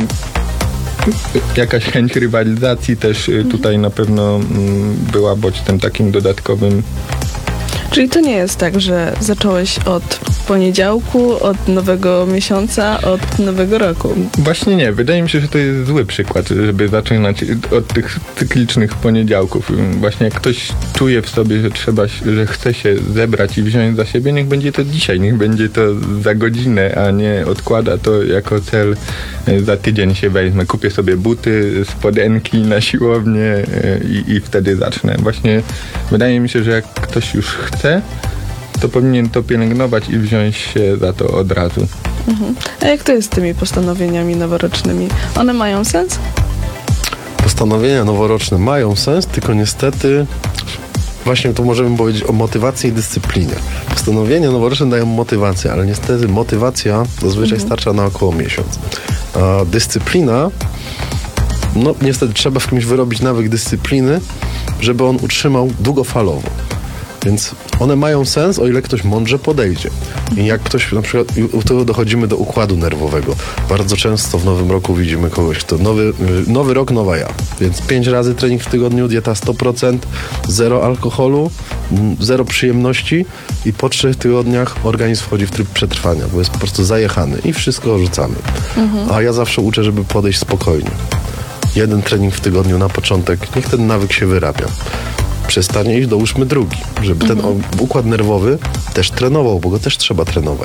jakaś chęć rywalizacji też tutaj na pewno była bodźcem takim dodatkowym. Czyli to nie jest tak, że zacząłeś od poniedziałku, od nowego miesiąca, od nowego roku. Właśnie nie. Wydaje mi się, że to jest zły przykład, żeby zaczynać od tych cyklicznych poniedziałków. Właśnie jak ktoś czuje w sobie, że chce się zebrać i wziąć za siebie, niech będzie to dzisiaj, niech będzie to za godzinę, a nie odkłada to jako cel. Za tydzień się wezmę, kupię sobie buty, spodenki na siłownię i wtedy zacznę. Właśnie wydaje mi się, że jak ktoś już chce, to powinien to pielęgnować i wziąć się za to od razu. A jak to jest z tymi postanowieniami noworocznymi? One mają sens? Postanowienia noworoczne mają sens, tylko niestety właśnie to możemy powiedzieć o motywacji i dyscyplinie. Postanowienia noworoczne dają motywację, ale niestety motywacja zazwyczaj starcza na około miesiąc. A dyscyplina, no niestety trzeba w kimś wyrobić nawyk dyscypliny, żeby on utrzymał długofalowo. Więc one mają sens, o ile ktoś mądrze podejdzie. I jak ktoś, na przykład, tu dochodzimy do układu nerwowego. Bardzo często w nowym roku widzimy kogoś, kto nowy rok, nowa ja. Więc 5 razy trening w tygodniu, dieta 100%, 0 alkoholu, 0 przyjemności i po 3 tygodniach organizm wchodzi w tryb przetrwania, bo jest po prostu zajechany i wszystko rzucamy. A ja zawsze uczę, żeby podejść spokojnie. 1 trening w tygodniu na początek, niech ten nawyk się wyrabia. Przestanie iść, dołóżmy drugi, żeby ten układ nerwowy też trenował, bo go też trzeba trenować.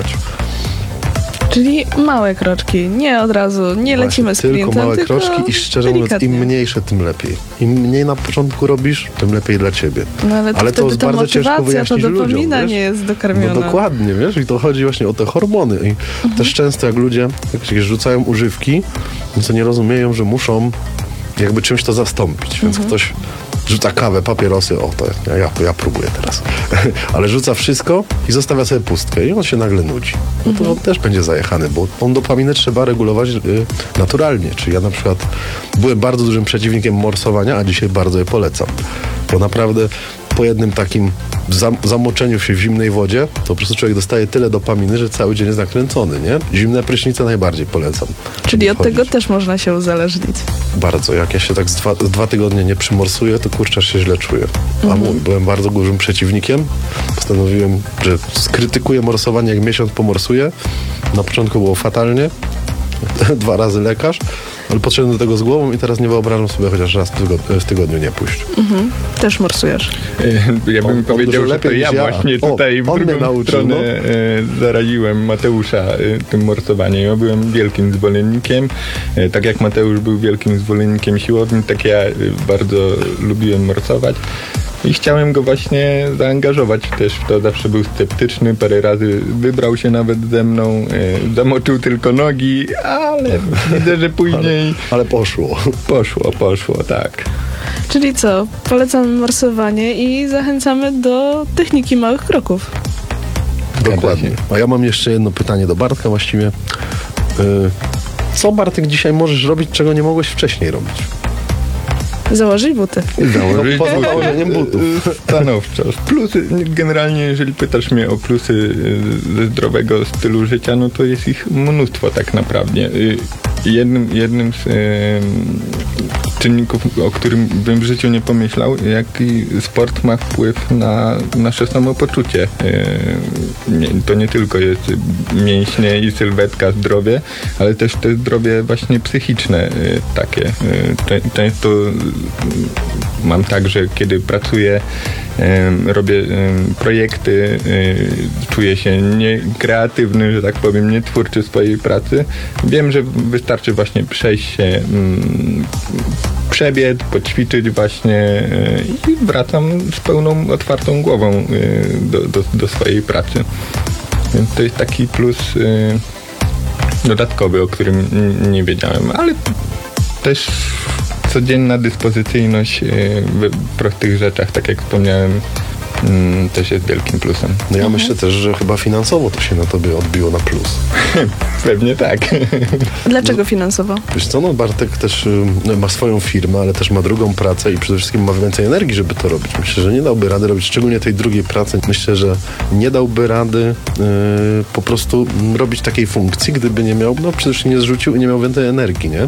Czyli małe kroczki, nie od razu, nie lecimy sprintem, tylko małe kroczki i szczerze mówiąc, im mniejsze, tym lepiej. Im mniej na początku robisz, tym lepiej dla ciebie. No ale to jest bardzo ciężko wyjaśnić ludziom. Dopamina nie jest dokarmiona. No dokładnie, wiesz, i to chodzi właśnie o te hormony. I też często jak ludzie rzucają używki, to nie rozumieją, że muszą jakby czymś to zastąpić. Więc ktoś rzuca kawę, papierosy, to ja próbuję teraz. Ale rzuca wszystko i zostawia sobie pustkę i on się nagle nudzi. No to on też będzie zajechany, bo tą dopaminę trzeba regulować naturalnie. Czyli ja na przykład byłem bardzo dużym przeciwnikiem morsowania, a dzisiaj bardzo je polecam. Bo naprawdę po jednym takim zamoczeniu się w zimnej wodzie, to po prostu człowiek dostaje tyle dopaminy, że cały dzień jest nakręcony, nie? Zimne prysznice najbardziej polecam. Czyli od tego też można się uzależnić. Bardzo. Jak ja się tak z 2 tygodnie nie przymorsuję, to kurczę, się źle czuję. A byłem bardzo dużym przeciwnikiem. Postanowiłem, że skrytykuję morsowanie, jak miesiąc pomorsuję. Na początku było fatalnie. 2 razy lekarz. Ale podszedłem do tego z głową i teraz nie wyobrażam sobie chociaż raz w tygodniu nie pójść. Też morsujesz. Ja bym powiedział, że to ja właśnie tutaj w drugą stronę zaraziłem Mateusza tym morsowaniem. Ja byłem wielkim zwolennikiem. Tak jak Mateusz był wielkim zwolennikiem siłowni, tak ja bardzo lubiłem morsować. I chciałem go właśnie zaangażować też w to. Zawsze był sceptyczny, parę razy wybrał się nawet ze mną, zamoczył tylko nogi, ale widzę, że później... Ale poszło. Poszło, tak. Czyli co? Polecamy morsowanie i zachęcamy do techniki małych kroków. Dokładnie. A ja mam jeszcze jedno pytanie do Bartka właściwie. Co, Bartek, dzisiaj możesz robić, czego nie mogłeś wcześniej robić? Założyć buty. Poza założeniem butów. Stanowczo. Plusy, generalnie jeżeli pytasz mnie o plusy ze zdrowego stylu życia, no to jest ich mnóstwo tak naprawdę. Jednym z czynników, o którym bym w życiu nie pomyślał, jaki sport ma wpływ na nasze samopoczucie. To nie tylko jest mięśnie i sylwetka, zdrowie, ale też to zdrowie właśnie psychiczne takie. Często mam tak, że kiedy pracuję, robię projekty, czuję się niekreatywny, że tak powiem, nietwórczy swojej pracy. Wiem, że wystarczy właśnie przejść się, przebiec, poćwiczyć właśnie i wracam z pełną, otwartą głową do swojej pracy. Więc to jest taki plus dodatkowy, o którym nie wiedziałem, ale też codzienna dyspozycyjność w prostych rzeczach, tak jak wspomniałem, też jest wielkim plusem. No ja myślę też, że chyba finansowo to się na tobie odbiło na plus. Pewnie tak. Dlaczego finansowo? Wiesz co, no Bartek też ma swoją firmę, ale też ma drugą pracę i przede wszystkim ma więcej energii, żeby to robić. Myślę, że nie dałby rady robić szczególnie tej drugiej pracy. Myślę, że nie dałby rady po prostu robić takiej funkcji, gdyby nie miał, no przecież nie zrzucił i nie miał więcej energii, nie?